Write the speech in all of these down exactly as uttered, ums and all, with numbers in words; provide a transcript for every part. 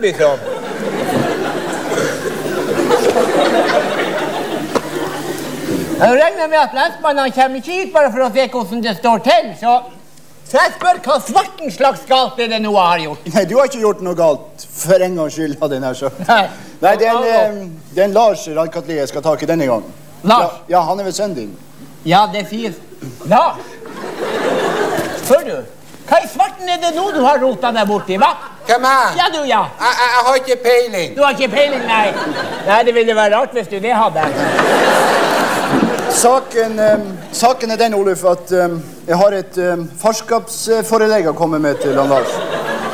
baby som. Jeg regner med at lensmannen kommer ikke hit bare for å se hvordan det står til, så... Så jeg spør hva svarten slags galt er det noe jeg har gjort? Nei, du har ikke gjort noe galt, for en gang skyld av den her så. Nei. Nei, det er en, det er en Lars Radkatli jeg skal ta i denne gangen. Lars? Ja, ja, han er ved sønnen din. Ja, det sies. Lars? Spør du, hva i svarten er det nå du har rotet deg borti, hva? Hvem er? Ja, du, ja. Jeg, jeg, jeg har ikke peiling. Du har ikke peiling, nei. Nei, det ville være rart hvis du det hadde. Saken, um, saken er den, Oluf, at um, jeg har et um, farskapsforelegg å komme med til han Lars.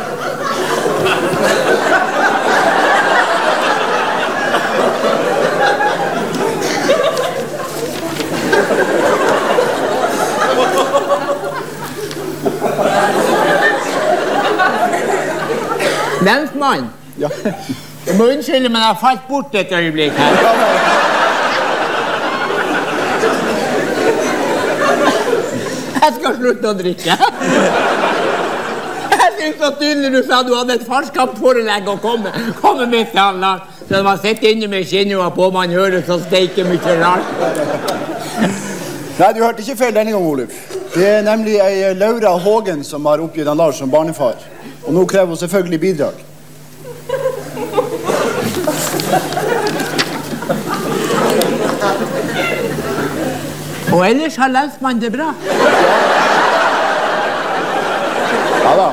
Lensmann? Ja. Du må unnskylde, men jeg har falt bort et øyeblikk her. Jeg skal slutte å drikke. Jeg synes så tydelig du sa du hadde et farskapsforelegg å komme, komme med til han Lars. Så når man sitter inne med skinnoa på, man hører så steiker mye rart. Nei, du hørte ikke feil denne gang, Oluf. Det er nemlig ei Laura Hågen som har oppgitt han Lars som barnefar. Og nå krever hun selvfølgelig bidrag. Og ellers har lensmannen det bra. Ja da.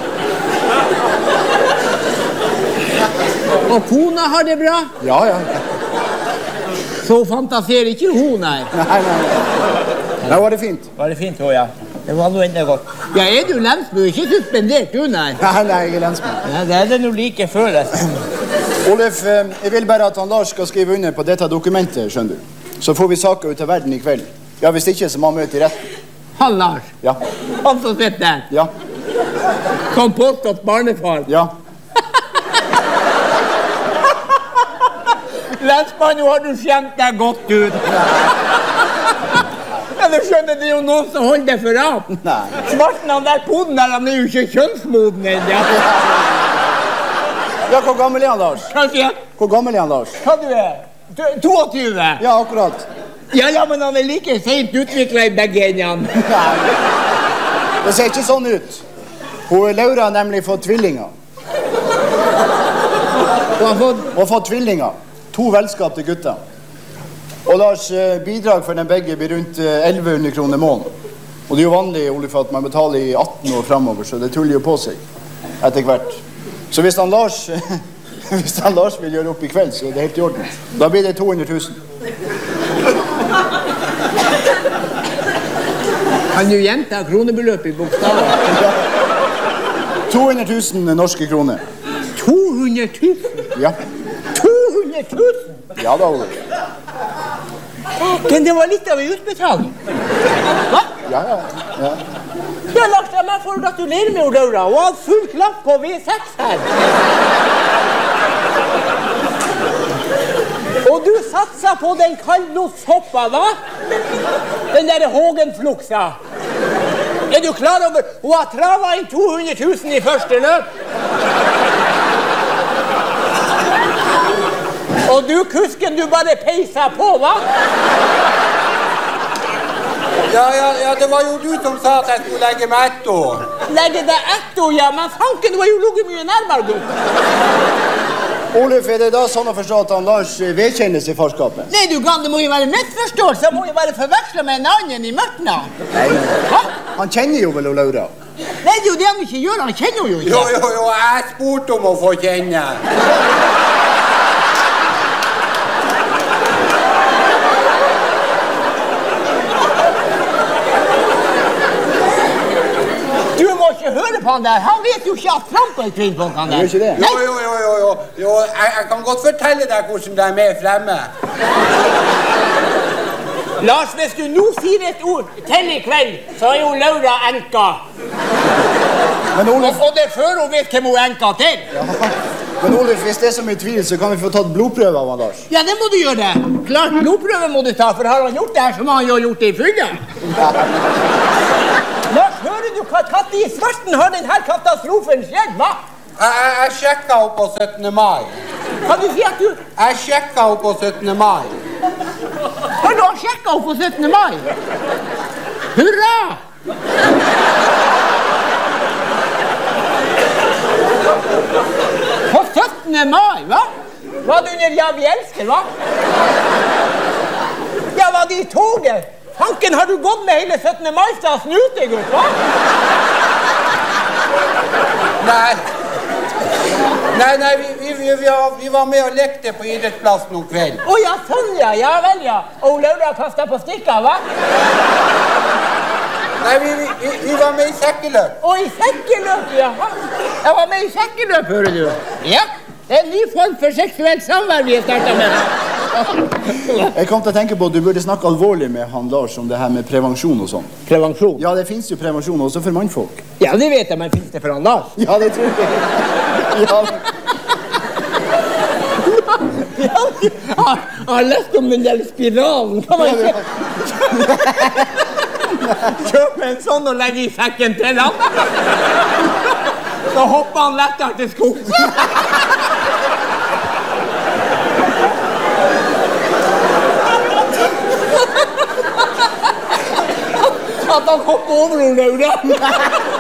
Og kona har det bra. Ja, ja. Så fantaserer ikke hun, nei. Nei, nei, nei. Nei, var det fint? Var det fint, å ja. Det var noe enda godt. Ja, er du lensmann? Ikke suspendert, du, nei? Nei, nei, jeg er lensmann. Ja, det er det noe like før, altså. Oluf, jeg vil bare at han Lars skal skrive under på dette dokumentet, skjønner du. Så får vi saker ut av verden i kveld. Ja, hvis ikke, så må han møte i retten. Han Lars? Ja. Han som sitter der? Ja. Som påstått barnefar? Ja. Lensmann, nå har du skjemt deg godt ut. Ja, du skjønner, det er jo noen som holder det for av. Nei. Svarten han der poden der, han er jo ikke kjønnsmoden ennå. Ja, hvor gammel er han, Lars? Hva sier jeg? Hvor gammel er han, Lars? Hva du er? Du er toogtyve? Ja, akkurat. Ja, ja, men han er like sent utviklet i begge endene. Nei. Det ser ikke sånn ut. Hun Laura har nemlig fått tvillinger. Hun har fått... Hun har fått tvillinger. To velskapte gutter. Og Lars, bidrag for den begge blir rundt elleve hundre kroner måneden. Og det er jo vanlig, Oluf, at man betaler i atten år fremover, så det tuller jo på seg etter hvert. Så hvis han Lars, hvis han Lars vil gjøre opp i kveld, så er det helt i orden. Da blir det to hundre tusen. Kan du gjenta kronebeløpet i bokstaver? Ja. to hundre tusen norske kroner. to hundre tusen? Ja. to hundre tusen? Ja da, Oluf. Men det var litt av en utbetaling. Hva? Ja, ja, ja. Ja, Lars, jeg må få gratulere med Laura. Hun har full klapp på V seks her. Og du satser på den kaldlotshoppa, hva? Den der Hågenfluksa. Er du klar over? Hun har travet inn to hundre tusen i første løp. Og du, kusken, du bare peiser på, hva? Ja, ja, ja, det var jo du som sa at jeg skulle legge meg ett år. Legge deg ett år, ja, men fanken, du har jo ligget mye nærmere, gutt. Oluf, er det da sånn å forstå at han Lars vedkjenner seg farskapet? Nei, du kan, det må jo være misforståelse. Det må jo være forvekslet med en annen i mørtene. Nei, Hva? han kjenner jo vel Laura. Nei, det er jo det han ikke gjør, han kjenner jo ikke. Jo, jo, jo, jeg spurte om å få kjenne. Høre på han der, han vet jo ikke at Frank er kvinnfolk han der. Gjør ikke det? Jo, jo, jo, jo, jo, jo. Jeg, jeg kan godt fortelle deg hvordan de er med fremme. Lars, hvis du nå sier et ord til i kveld, så er jo Laura enka. Men Oluf... Og, og det er før hun vet hvem hun er enka til. Ja. Men Oluf, hvis det er så mye tvil, så kan vi få tatt blodprøve av han Lars. Ja, det må du gjøre det. Klart, blodprøve må du ta, for har han gjort det her, så må han jo ha gjort det i fylla. Lars, hører du hva katt i svarten har denne katastrofen skjedd, hva? Jeg, jeg, jeg sjekket henne på syttende mai. Kan du si at du... Jeg sjekket henne på syttende mai. Har du sjekket henne på syttende mai? Hurra! På syttende mai, hva? Var du under Ja, vi elsker, hva? Ja, var det i toget? Fanken, har du gått med hele syttende mai-stasen ute, gutt, hva? Nei. Nei, nei, vi, vi, vi, vi, var, vi var med og lekte på idrettsplassen om kvelden. Å ja, sånn ja, ja vel ja. Og Laura kastet på stikka, hva? Nei, vi, vi, vi, vi var med i sekkeløp. Å, i sekkeløp, jaha. Jeg var med i sekkeløp, hører du. Ja, det er en ny form for seksuelt samvær vi har startet med. Jeg kom til å tenke på at du burde snakke alvorlig med han Lars om det her med prevensjon og sånn. Prevensjon? Ja, det finnes jo prevensjon også for mannfolk. Ja, det vet jeg, men finnes det for han Lars? Ja, det tror jeg. Ja. Ja, jeg har lest om den der spiralen. Kan man ikke... Kjøp en sånn og legge i sekken til han. Så hopper han lettere til skolen. At han hopper over noen, Laura.